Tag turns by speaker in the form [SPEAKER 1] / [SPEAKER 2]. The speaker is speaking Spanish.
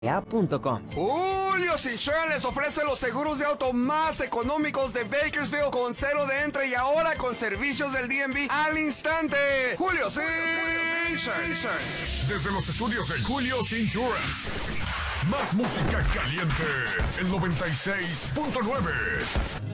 [SPEAKER 1] Julio's Insurance les ofrece los seguros de auto más económicos de Bakersfield con cero de entre y ahora con servicios del DMV al instante. Julio's Insurance.
[SPEAKER 2] Desde los estudios de Julio's Insurance. Más música caliente. El 96.9.